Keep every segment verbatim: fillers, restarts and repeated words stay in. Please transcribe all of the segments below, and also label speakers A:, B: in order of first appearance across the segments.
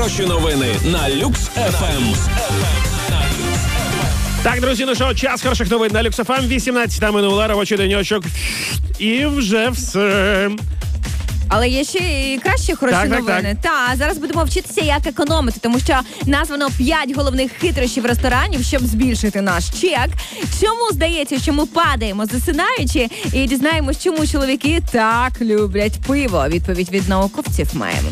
A: Хороші новини на Люкс еф ем.
B: Так, друзі, ну що, час хороших новин на Люкс еф ем. вісімнадцята минула, робочий денечок. І вже все.
C: Але є ще і кращі хороші
B: так,
C: новини.
B: Так, так.
C: Та, зараз будемо вчитися, як економити, тому що названо п'ять головних хитрощів ресторанів, щоб збільшити наш чек. Чому здається, що ми падаємо, засинаючи, і дізнаємось, чому чоловіки так люблять пиво. Відповідь від науковців маємо.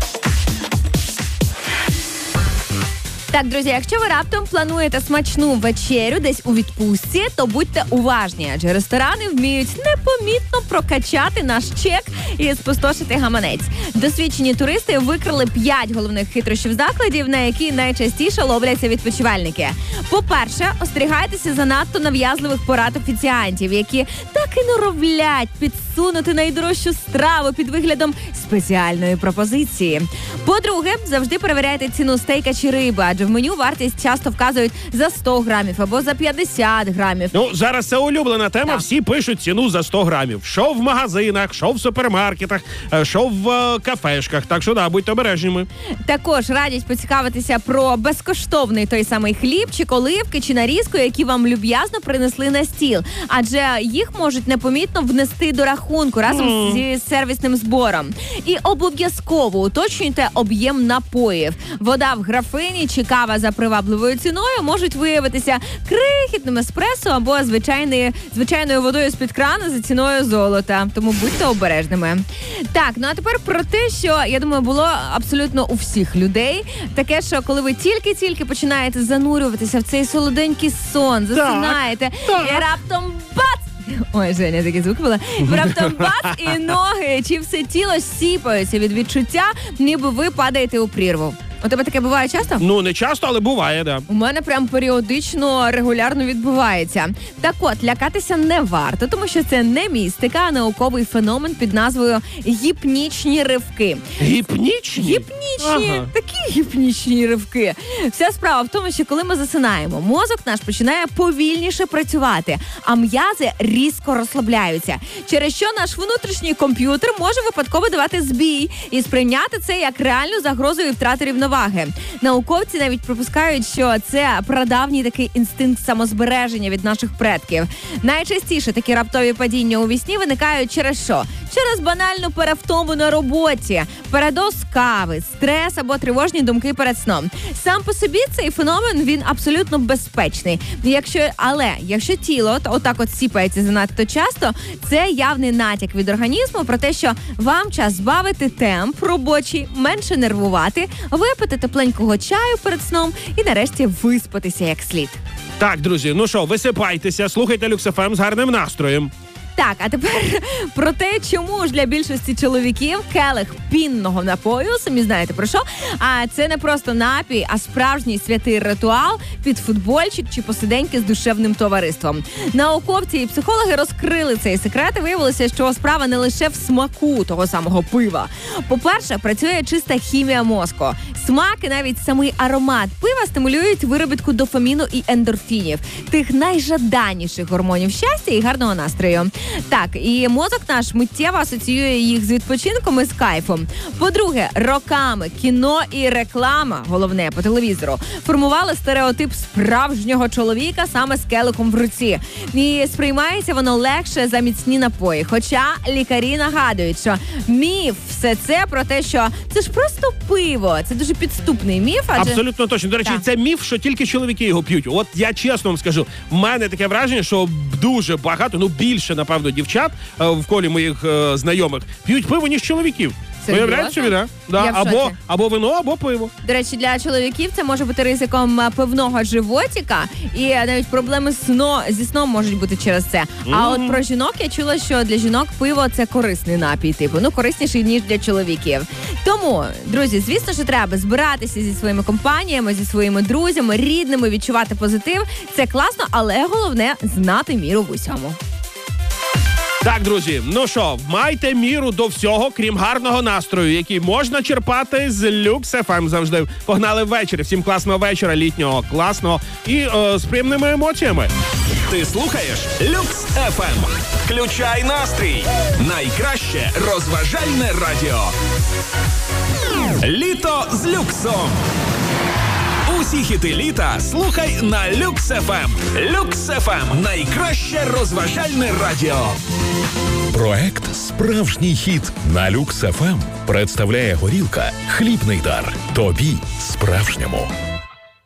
C: Так, друзі, якщо ви раптом плануєте смачну вечерю десь у відпустці, то будьте уважні, адже ресторани вміють непомітно прокачати наш чек і спустошити гаманець. Досвідчені туристи викрили п'ять головних хитрощів закладів, на які найчастіше ловляться відпочивальники. По-перше, остерігайтеся занадто нав'язливих порад офіціантів, які так і норовлять підсунути найдорожчу страву під виглядом спеціальної пропозиції. По-друге, завжди перевіряйте ціну стейка чи риби, адже в меню вартість часто вказують за сто грамів або за п'ятдесят грамів.
B: Ну, зараз це улюблена тема,
C: так.
B: Всі пишуть ціну за сто грамів. Що в магазинах, що в супермаркетах, що в е, кафешках. Так що, да, будьте обережними.
C: Також радять поцікавитися про безкоштовний той самий хлібчик, оливки чи нарізку, які вам люб'язно принесли на стіл. Адже їх можуть непомітно внести до рахунку разом mm. зі сервісним збором. І обов'язково уточнюйте об'єм напоїв. Вода в графині чи кава за привабливою ціною можуть виявитися крихітним еспресо або звичайною, звичайною водою з-під крана за ціною золота. Тому будьте обережними. Так, ну а тепер про те, що, я думаю, було абсолютно у всіх людей. Таке, що коли ви тільки-тільки починаєте занурюватися в цей солоденький сон, засинаєте,
B: так,
C: і раптом бац! Ой, Женя, такий звук була. Раптом бац, і ноги, чи все тіло сіпаються від відчуття, ніби ви падаєте у прірву. У тебе таке буває часто?
B: Ну, не часто, але буває, да.
C: У мене прям періодично, регулярно відбувається. Так от, лякатися не варто, тому що це не містика, а науковий феномен під назвою гіпнічні ривки.
B: Гіпнічні?
C: Гіпнічні.
B: Ага.
C: Такі гіпнічні ривки. Вся справа в тому, що коли ми засинаємо, мозок наш починає повільніше працювати, а м'язи різко розслабляються. Через що наш внутрішній комп'ютер може випадково давати збій і сприйняти це як реальну загрозу і втрати рівноваги. Науковці навіть припускають, що це прадавній такий інстинкт самозбереження від наших предків. Найчастіше такі раптові падіння у вісні виникають через що? Через банальну перевтому на роботі, передоз кави, стрес або тривожні думки перед сном. Сам по собі цей феномен, він абсолютно безпечний. Якщо, але якщо тіло отак от сіпається занадто часто, це явний натяк від організму про те, що вам час збавити темп робочий, менше нервувати, випити тепленького чаю перед сном і нарешті виспатися як слід.
B: Так, друзі, ну що, висипайтеся, слухайте Люкс еф ем з гарним настроєм.
C: Так, а тепер про те, чому ж для більшості чоловіків келих пінного напою, самі знаєте про що, а це не просто напій, а справжній святий ритуал під футбольчик чи посиденьки з душевним товариством. Науковці і психологи розкрили цей секрет і виявилося, що справа не лише в смаку того самого пива. По-перше, працює чиста хімія мозку. Смак і навіть самий аромат пива стимулюють виробітку дофаміну і ендорфінів, тих найжаданіших гормонів щастя і гарного настрою. Так, і мозок наш миттєво асоціює їх з відпочинком і з кайфом. По-друге, роками кіно і реклама, головне, по телевізору, формували стереотип справжнього чоловіка саме з келихом в руці. І сприймається воно легше за міцні напої. Хоча лікарі нагадують, що міф все це про те, що це ж просто пиво. Це дуже підступний міф. Адже...
B: Абсолютно точно. До речі, так. Це міф, що тільки чоловіки його п'ють. От я чесно вам скажу, в мене таке враження, що дуже багато, ну більше, напевно, дівчат в колі моїх е, знайомих п'ють пиво, ніж чоловіків. Виявляєте собі, да? Да. Або, або вино, або пиво.
C: До речі, для чоловіків це може бути ризиком пивного животика, і навіть проблеми сно, зі сном можуть бути через це. Mm-hmm. А от про жінок я чула, що для жінок пиво – це корисний напій, типу, ну, корисніший, ніж для чоловіків. Тому, друзі, звісно, що треба збиратися зі своїми компаніями, зі своїми друзями, рідними, відчувати позитив. Це класно, але головне – знати міру в усьому.
B: Так, друзі, ну що, майте міру до всього, крім гарного настрою, який можна черпати з Люкс еф ем завжди. Погнали ввечері. Всім класного вечора, літнього, класного і е, з приємними емоціями.
A: Ти слухаєш Люкс еф ем. Включай настрій. Найкраще розважальне радіо. Літо з люксом. Усі хіти літа слухай на Люкс еф ем. Люкс еф ем – найкраще розважальне радіо.
D: Проект «Справжній хіт» на Люкс еф ем представляє горілка «Хлібний дар». Тобі справжньому.